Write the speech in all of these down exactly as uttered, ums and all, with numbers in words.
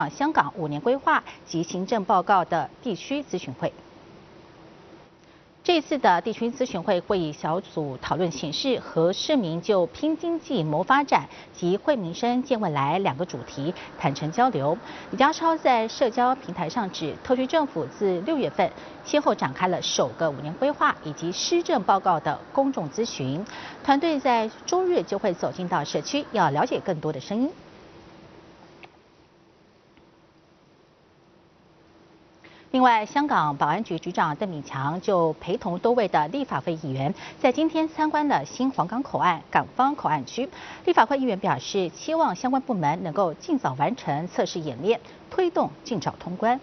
香港五年规划及行政报告的地区咨询会。这次的地区咨询会会议小组讨论显示，和市民就拼经济、谋发展及惠民生、见未来两个主题坦诚交流。李家超在社交平台上指，特区政府自六月份先后展开了首个五年规划以及施政报告的公众咨询，团队在周日就会走进到社区，要了解更多的声音。另外，香港保安局局长邓炳强就陪同多位的立法会议员，在今天参观了新皇岗口岸港方口岸区。立法会议员表示，期望相关部门能够尽早完成测试演练，推动尽早通关。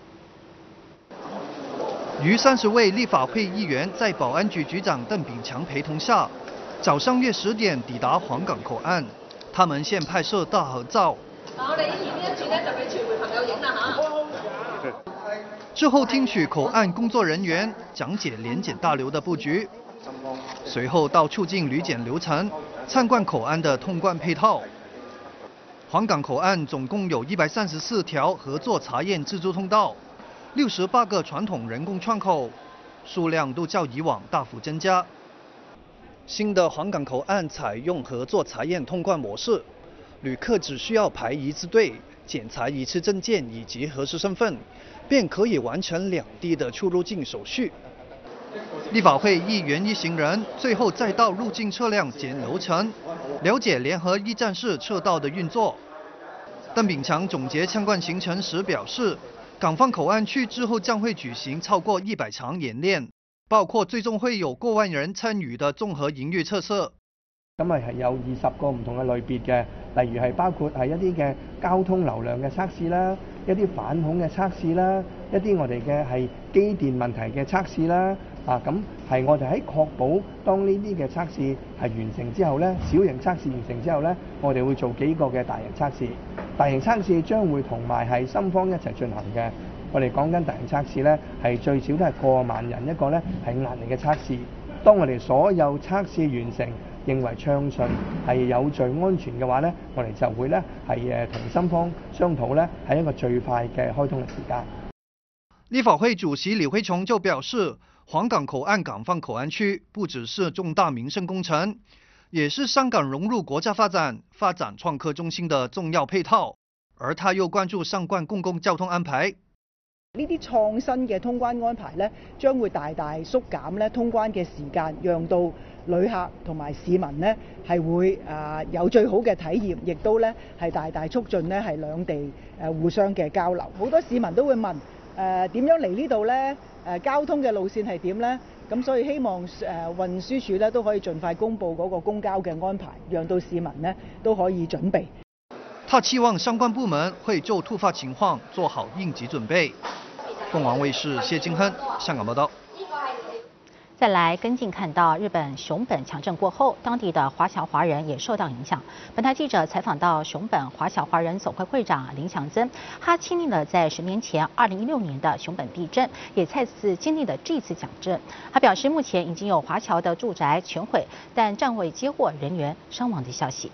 逾三十位立法会议员在保安局局长邓炳强陪同下，早上约十点抵达皇岗口岸。他们先拍摄大合照。 我哋演呢一轉咧，就俾傳媒朋友影啦嚇。 之后听取口岸工作人员讲解联检大楼的布局，随后到促进旅检流程，参观口岸的通关配套。皇岗口岸总共有一百三十四条合作查验自助通道，六十八个传统人工窗口，数量都较以往大幅增加。新的皇岗口岸采用合作查验通关模式，旅客只需要排一次队，检查一次证件以及核实身份，便可以完成两地的出入境手续。立法会议员一行人最后再到入境车辆检流程，了解联合一站式车道的运作。邓炳强总结参观行程时表示，港方口岸区之后将会举行超過一百場演練，包括最終會有過萬人參與嘅綜合營運測試。 咁咪係有二十個唔同嘅類別嘅，例如係包括係一啲嘅交通流量嘅測試啦，一啲反恐嘅測試啦，一啲我哋嘅係機電問題嘅測試啦。啊，咁係我哋喺確保當呢啲嘅測試係完成之後咧，小型測試完成之後咧，我哋會做幾個嘅大型測試。大型測試將會同埋係深方一齊進行嘅。我哋講緊大型測試咧，係最少都係過萬人一個咧係壓力嘅測試。當我哋所有測試完成，認為暢順係有序安全嘅話咧，我哋就會咧係誒同深方商討咧係一個最快嘅開通嘅時間。 立法會主席李慧瓊就表示，皇岗口岸港方口岸區不只是重大民生工程，也是香港融入國家發展、發展創科中心的重要配套。而他又關注相關公共交通安排。 呢啲創新嘅通關安排咧，將會大大縮減咧通關嘅時間，讓到旅客同埋市民咧係會啊有最好嘅體驗，亦都咧係大大促進咧係兩地誒互相嘅交流。好多市民都會問誒點樣嚟呢度咧？誒交通嘅路線係點咧？咁所以希望誒運輸署咧都可以盡快公布嗰個公交嘅安排，讓到市民咧都可以準備。 他期望相關部門會就突發情況做好應急準備。鳳凰衛視謝金亨香港報道。 再來跟進看到日本熊本強震過後，當地的華僑華人也受到影響。本台記者採訪到熊本華僑華人總會會長林祥增，他經歷了在十年前二零一六年的熊本地震，也再次經歷了這次強震。他表示，目前已經有華僑的住宅全毀，但暫未接獲人員傷亡的消息。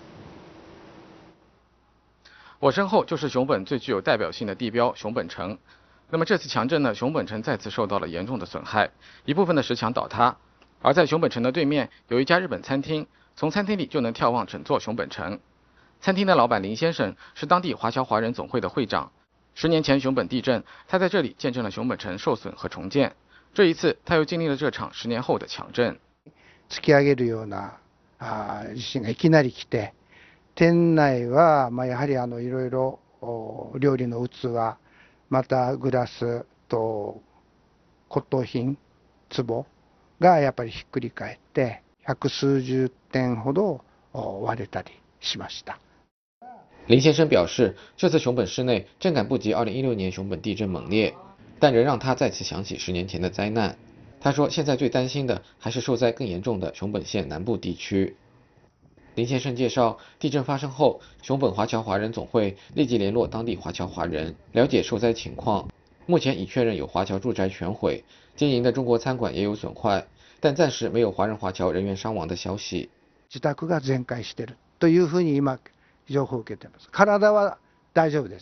我身後就是熊本最具有代表性的地標熊本城。那麼這次強震呢，熊本城再次受到了嚴重的損害，一部分的石牆倒塌。而在熊本城的對面有一家日本餐廳，從餐廳裡就能眺望整座熊本城。餐廳的老闆林先生是當地華僑華人總會的會長。十年前熊本地震，他在這裡見證了熊本城受損和重建。這一次他又經歷了這場十年後的強震。 突き上げるようなあ地震がいきなり来て、店内はまあやはりあのいろいろ料理の器、またグラスと骨董品壺がやっぱりひっくり返って百数十点ほど割れたりしました。 林先生表示，这次熊本市内震感不及二零一六年熊本地震猛烈，但仍让他再次想起十年前的灾难。他说，现在最担心的还是受灾更严重的熊本县南部地区。林先生介绍，地震发生后，熊本华侨华人总会立即联络当地华侨华人，了解受灾情况。目前已确认有华侨住宅全毁，经营的中国餐馆也有损坏，但暂时没有华人华侨人员伤亡的消息。 自宅が全壊しているというふうに今情報を受けています。体は大丈夫です。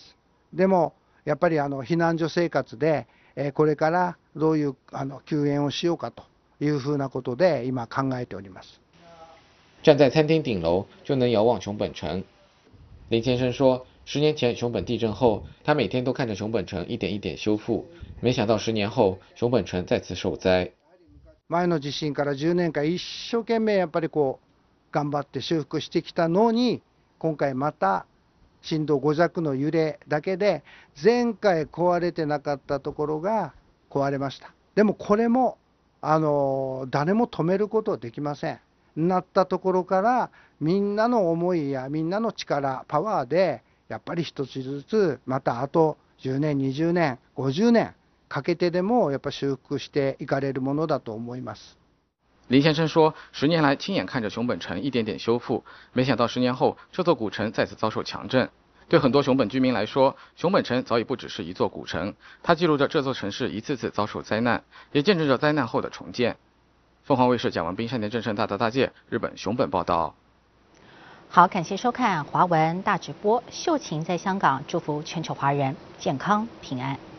でもやっぱりあの避難所生活で、えー、これからどういうあの救援をしようかというふうなことで今考えております。 站在餐厅顶楼就能遥望熊本城。林先生说，十年前熊本地震后，他每天都看着熊本城一点一点修复，没想到十年后熊本城再次受灾。 前の地震からじゅうねんかん一生懸命やっぱりこう頑張って修復してきたのに、今回また震度ご弱の揺れだけで前回壊れてなかったところが壊れました。でもこれもあの誰も止めることできません。なったところからみんなの思いやみんなの力パワーでやっぱり一つずつまたあとじゅうねんにじゅうねんごじゅうねんかけてでもやっぱ修復していかれるものだと思います。 林先生说，十年来亲眼看着熊本城一点点修复，没想到十年后这座古城再次遭受强震。对很多熊本居民来说，熊本城早已不只是一座古城，它记录着这座城市一次次遭受灾难，也见证着灾难后的重建。凤凰卫视蒋文斌、山田正胜、大泽大介，日本熊本报道。 好，感谢收看华文大直播，秀琴在香港祝福全球华人健康平安。